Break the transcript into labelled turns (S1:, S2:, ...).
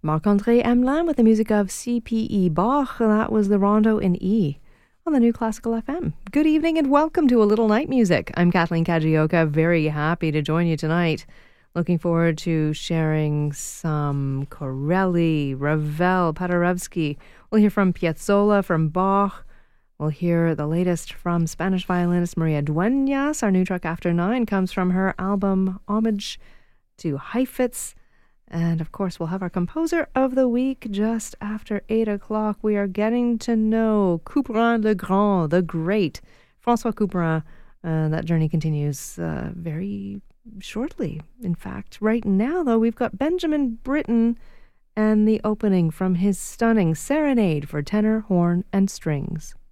S1: Marc-André Hamelin with the music of C.P.E. Bach. That was the Rondo in E on the New Classical FM. Good evening and welcome to A Little Night Music. I'm Kathleen Kajioka, very happy to join you tonight. Looking forward to sharing some Corelli, Ravel, Paderewski. We'll hear from Piazzolla, from Bach. We'll hear the latest from Spanish violinist Maria Dueñas. Our new track After 9 comes from her album Homage to Heifetz. And, of course, we'll have our composer of the week just after 8 o'clock. We are getting to know Couperin le Grand, the great François Couperin. That journey continues very shortly. In fact, right now, though, we've got Benjamin Britten and the opening from his stunning Serenade for tenor, horn, and strings.